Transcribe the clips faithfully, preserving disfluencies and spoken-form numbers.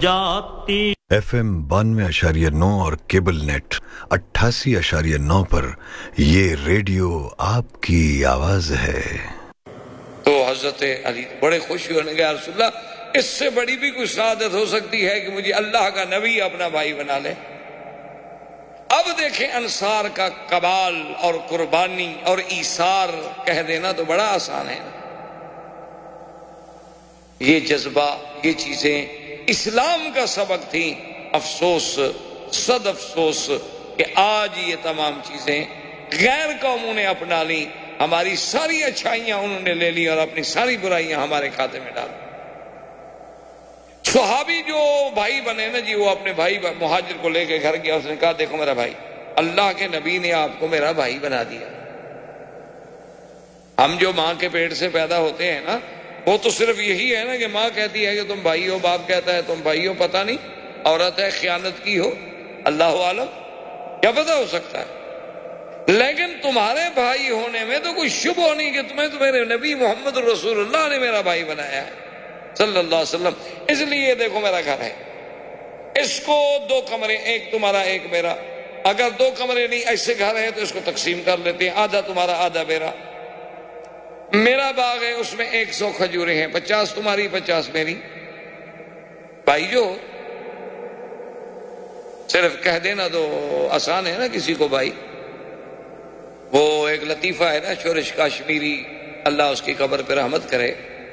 जाती। F M बानवे अशारिया नौ और केबल नेट अट्ठासी अशारिया नौ पर ये रेडियो आपकी आवाज है। तो हजरत अली बड़े खुश हुए, या रसूलल्लाह, इससे बड़ी भी कोई सआदत हो सकती है कि मुझे अल्लाह का नबी अपना भाई बना ले। अब देखें अंसार का कमाल और कुर्बानी और ईसार कह देना तो बड़ा आसान है। ये जज्बा, ये चीजें इस्लाम का सबक थी। अफसोस, सद अफसोस कि आज ये तमाम चीजें गैर कौमों ने अपना ली। हमारी सारी अच्छाइयां उन्होंने ले ली और अपनी सारी बुराइयां हमारे खाते में डाल। सहाबी जो भाई बने ना जी, वो अपने भाई मुहाजिर को लेके घर गया। उसने कहा, देखो मेरा भाई, अल्लाह के नबी ने आपको मेरा भाई बना दिया। हम जो माँ के पेट से पैदा होते हैं ना, वो तो सिर्फ यही है ना कि माँ कहती है कि तुम भाई हो, बाप कहता है तुम भाई हो। पता नहीं औरत है खयानत की हो, अल्लाह आलम, क्या पता हो सकता है। लेकिन तुम्हारे भाई होने में तो कोई शुभ हो नहीं कि तुम्हें तो मेरे नबी मोहम्मद रसूलुल्लाह ने मेरा भाई बनाया है सल्लल्लाहु अलैहि वसल्लम। इसलिए देखो मेरा घर है, इसको दो कमरे, एक तुम्हारा एक मेरा। अगर दो कमरे नहीं ऐसे घर है तो इसको तकसीम कर लेते हैं, आधा तुम्हारा आधा मेरा। मेरा बाग है, उसमें एक सौ खजूरें हैं, पचास तुम्हारी पचास मेरी। भाई जो सिर्फ कह देना तो आसान है ना किसी को भाई। वो एक लतीफा है ना, शोरिश काश्मीरी, अल्लाह उसकी कब्र पे रहमत करे,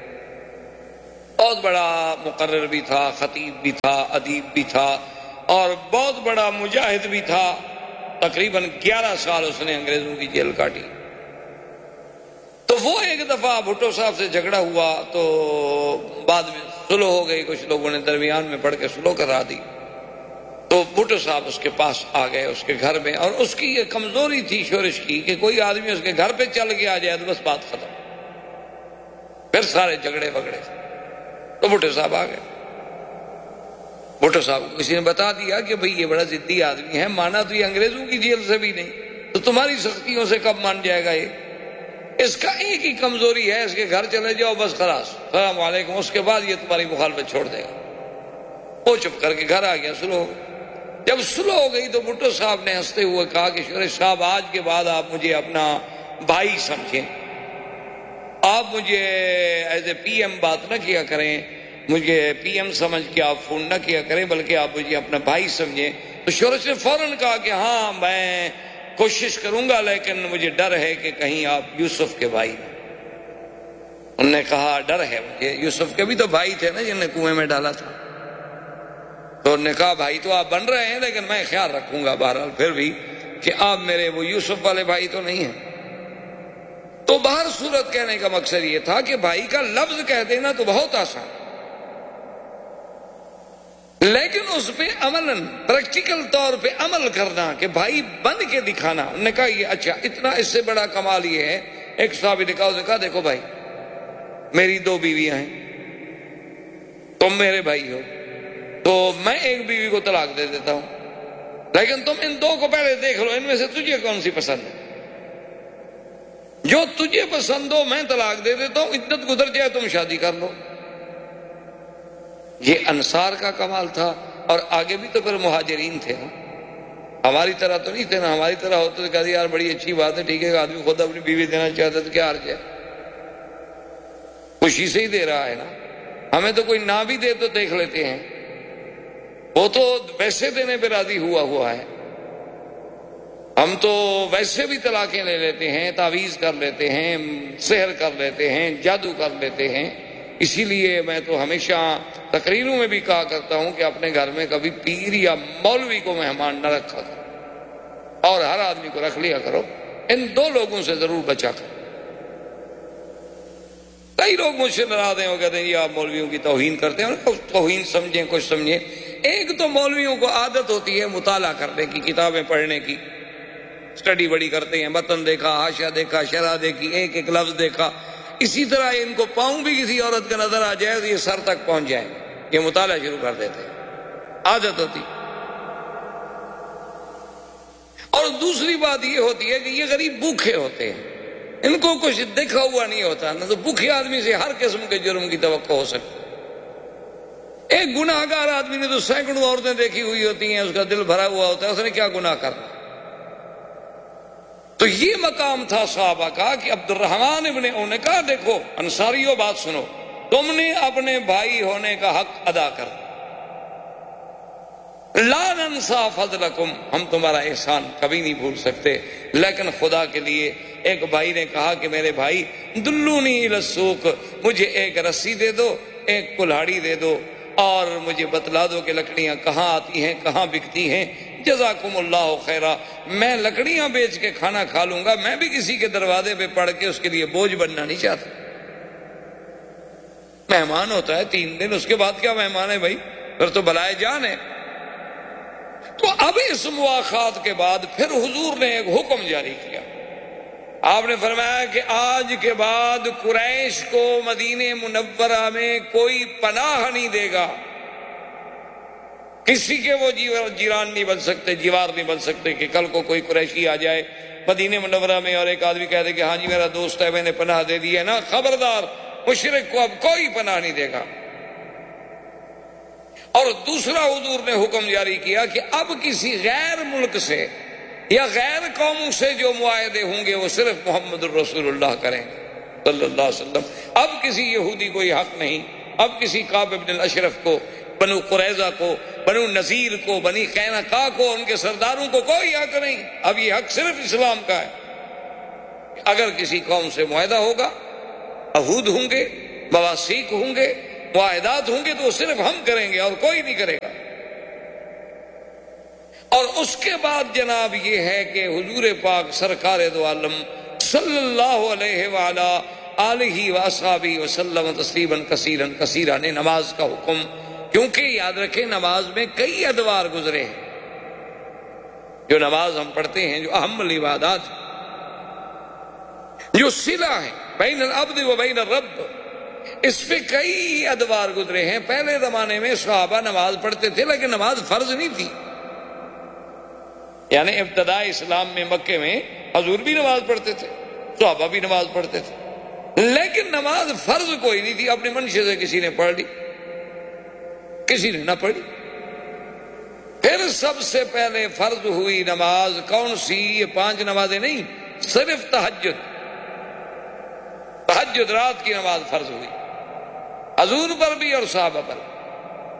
बहुत बड़ा मुकर्रर भी था, खतीब भी था, अदीब भी था और बहुत बड़ा मुजाहिद भी था। तकरीबन ग्यारह साल उसने अंग्रेजों की जेल काटी। तो वो एक दफा भुट्टो साहब से झगड़ा हुआ तो बाद में सुलह हो गई, कुछ लोगों ने दरमियान में पढ़ के सुलह करा दी। तो भुट्टो साहब उसके पास आ गए, उसके घर में, और उसकी ये कमजोरी थी शोरिश की कि कोई आदमी उसके घर पे चल के आ जाए तो बस बात खत्म, फिर सारे झगड़े वगड़े। तो भुट्टो साहब आ गए। भुट्टो साहब को किसी ने बता दिया कि भाई ये बड़ा जिद्दी आदमी है, माना तो ये अंग्रेजों की जेल से भी नहीं, तो तुम्हारी सख्तियों से कब मान जाएगा ये। इसका एक ही कमजोरी है, इसके घर चले जाओ बस खलास, सलाम वालेकुम, उसके बाद ये तुम्हारी मुखालफत छोड़ देगा। वो चुप करके घर आ गया, सुलो हो गई। जब सुलो हो गई तो भुट्टो साहब ने हंसते हुए कहा कि शोरिश साहब, आज के बाद आप मुझे अपना भाई समझें, आप मुझे एज ए पी एम बात न किया करें, मुझे पी एम समझ के आप फोन न किया करें, बल्कि आप मुझे अपना भाई समझें। तो शोरिश ने फौरन कहा कि हाँ मैं कोशिश करूंगा, लेकिन मुझे डर है कि कहीं आप यूसुफ के भाई हैं। उन्होंने कहा डर है मुझे, यूसुफ के भी तो भाई थे ना जिन्हें कुएं में डाला था। तो उन्होंने कहा भाई तो आप बन रहे हैं, लेकिन मैं ख्याल रखूंगा बहरहाल फिर भी कि आप मेरे वो यूसुफ वाले भाई तो नहीं हैं। तो बाहर सूरत कहने का मकसद ये था कि भाई का लफ्ज कह देना तो बहुत आसान, लेकिन उस पे अमलन प्रैक्टिकल तौर पे अमल करना कि भाई बन के दिखाना। उन्होंने कहा ये अच्छा, इतना इससे बड़ा कमाल ये है। एक साहब ने कहा, उसने कहा देखो भाई, मेरी दो बीवियां हैं, तुम मेरे भाई हो, तो मैं एक बीवी को तलाक दे देता हूं, लेकिन तुम इन दो को पहले देख लो, इनमें से तुझे कौन सी पसंद है। जो तुझे पसंद हो मैं तलाक दे देता हूं, इद्दत गुजर जाए तुम शादी कर लो। ये अंसार का कमाल था। और आगे भी तो फिर मुहाजिरीन थे ना, हमारी तरह तो नहीं थे ना। हमारी तरह होते तो कहते यार बड़ी अच्छी बात है, ठीक है, आदमी खुद अपनी बीवी देना चाहता तो क्या अर्ज है, खुशी से ही दे रहा है ना। हमें तो कोई ना भी दे तो देख लेते हैं, वो तो वैसे देने पे राजी हुआ हुआ है। हम तो वैसे भी तलाकें ले लेते हैं, तावीज कर लेते हैं, सेहर कर लेते हैं, जादू कर लेते हैं। इसीलिए मैं तो हमेशा तकरीरों में भी कहा करता हूं कि अपने घर में कभी पीर या मौलवी को मेहमान न रखा करो, और हर आदमी को रख लिया करो। इन दो लोगों से जरूर बचा करो। कई लोग मुझसे नाराज हैं, वो कहते हैं ये आप मौलवियों की तौहीन करते हैं। तौहीन समझें, कुछ समझें। एक तो मौलवियों को आदत होती है मुताला करने की, किताबें पढ़ने की, स्टडी बड़ी करते हैं, मतन देखा, हाशिया देखा, शरह देखी, एक एक लफ्ज देखा। इसी तरह इनको पांव भी किसी औरत का नजर आ जाए तो ये सर तक पहुंच जाए, ये मुताला शुरू कर देते हैं, आदत होती। और दूसरी बात ये होती है कि ये गरीब भूखे होते हैं, इनको कुछ देखा हुआ नहीं होता ना, तो भूखे आदमी से हर किस्म के जुर्म की तवक्को हो सकती है। ایک گناہ گار آدمی نے تو سینکڑوں عورتیں دیکھی ہوئی ہوتی ہیں، اس کا دل بھرا ہوا ہوتا ہے، اس نے کیا گناہ کرنا؟ تو یہ مقام تھا صحابہ کا کہ عبد الرحمن ابن عوف نے کہا دیکھو انصاریوں بات سنو، تم نے اپنے بھائی ہونے کا حق ادا کر دیا، لا ننسى فضلکم، ہم تمہارا احسان کبھی نہیں بھول سکتے، لیکن خدا کے لیے ایک بھائی نے کہا کہ میرے بھائی دلونی الی السوق، مجھے ایک رسی دے دو، ایک کلہاڑی دے دو، اور مجھے بتلا دو کہ لکڑیاں کہاں آتی ہیں، کہاں بکتی ہیں، جزاکم اللہ خیرا، میں لکڑیاں بیچ کے کھانا کھا لوں گا، میں بھی کسی کے دروازے پہ پڑھ کے اس کے لیے بوجھ بننا نہیں چاہتا۔ مہمان ہوتا ہے تین دن، اس کے بعد کیا مہمان ہے بھائی، پھر تو بلائے جان ہے۔ تو اب اس مواخات کے بعد پھر حضور نے ایک حکم جاری کیا، آپ نے فرمایا کہ آج کے بعد قریش کو مدینہ منورہ میں کوئی پناہ نہیں دے گا، کسی کے وہ جیران نہیں بن سکتے، جیوار نہیں بن سکتے، کہ کل کو کوئی قریشی آ جائے مدینہ منورہ میں اور ایک آدمی کہہ دے کہ ہاں جی میرا دوست ہے میں نے پناہ دے دی ہے نا، خبردار، مشرک کو اب کوئی پناہ نہیں دے گا۔ اور دوسرا حضور نے حکم جاری کیا کہ اب کسی غیر ملک سے یا غیر قوموں سے جو معاہدے ہوں گے وہ صرف محمد الرسول اللہ کریں صلی اللہ علیہ وسلم، اب کسی یہودی کو یہ حق نہیں، اب کسی کعب بن الاشرف کو، بنو قریظہ کو، بنو نذیر کو، بنی قینقاع کو، ان کے سرداروں کو کوئی حق نہیں، اب یہ حق صرف اسلام کا ہے۔ اگر کسی قوم سے معاہدہ ہوگا، عہود ہوں گے، مواثیق ہوں گے، معاہدات ہوں گے، تو صرف ہم کریں گے اور کوئی نہیں کرے گا۔ اور اس کے بعد جناب یہ ہے کہ حضور پاک سرکار دو عالم صلی اللہ علیہ وآلہ آلہ وصحبہ وسلم تسلیما کثیرا کثیرا نے نماز کا حکم، کیونکہ یاد رکھیں نماز میں کئی ادوار گزرے ہیں، جو نماز ہم پڑھتے ہیں، جو اہم العبادات، جو صلہ ہے بین العبد و بین الرب، اس پہ کئی ادوار گزرے ہیں۔ پہلے زمانے میں صحابہ نماز پڑھتے تھے لیکن نماز فرض نہیں تھی، یعنی ابتدائی اسلام میں مکے میں حضور بھی نماز پڑھتے تھے، صحابہ بھی نماز پڑھتے تھے، لیکن نماز فرض کوئی نہیں تھی، اپنے منشے سے کسی نے پڑھ لی، کسی نے نہ پڑھی۔ پھر سب سے پہلے فرض ہوئی نماز کون سی؟ یہ پانچ نمازیں نہیں، صرف تہجد، تہجد رات کی نماز فرض ہوئی حضور پر بھی اور صحابہ پر۔